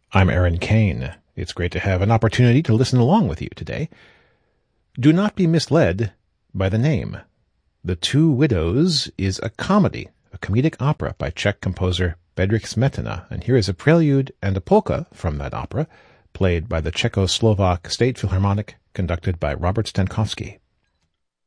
I'm Aaron Kane. It's great to have an opportunity to listen along with you today. Do not be misled by the name. The Two Widows is a comedy, a comedic opera by Czech composer Bedřich Smetana, and here is a prelude and a polka from that opera, played by the Czechoslovak State Philharmonic, conducted by Robert Stankowski.